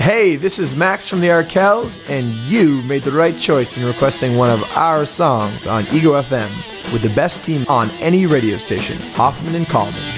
Hey, this is Max from the Arkells, and you made the right choice in requesting one of our songs on Ego FM with the best team on any radio station, Hoffman and Coleman.